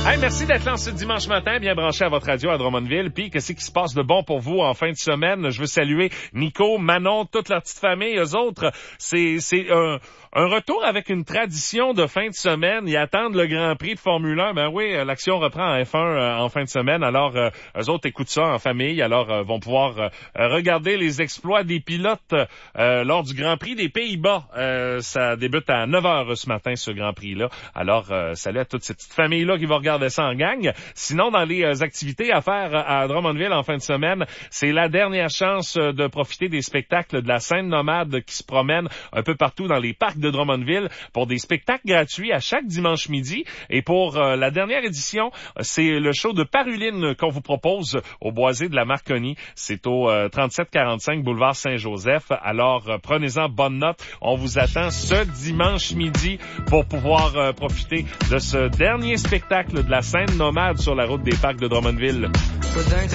Hey, merci d'être là ce dimanche matin, bien branché à votre radio à Drummondville. Puis, qu'est-ce qui se passe de bon pour vous en fin de semaine? Je veux saluer Nico, Manon, toute leur petite famille. Eux autres, c'est un retour avec une tradition de fin de semaine. Ils attendent le Grand Prix de Formule 1. Ben oui, l'action reprend en F1 en fin de semaine. Alors, eux autres écoutent ça en famille. Alors, vont pouvoir regarder les exploits des pilotes lors du Grand Prix des Pays-Bas. Ça débute à 9h ce matin, ce Grand Prix-là. Alors, salut à toutes ces petites familles-là qui vont regarder ça en gang. Sinon, dans les activités à faire à Drummondville en fin de semaine, c'est la dernière chance de profiter des spectacles de la scène nomade qui se promènent un peu partout dans les parcs de Drummondville pour des spectacles gratuits à chaque dimanche midi. Et pour la dernière édition, c'est le show de Paruline qu'on vous propose au Boisé de la Marconi. C'est au 3745 boulevard Saint-Joseph. Alors, prenez-en bonne note. On vous attend ce dimanche midi pour pouvoir profiter de ce dernier spectacle de la scène nomade sur la route des parcs de Drummondville.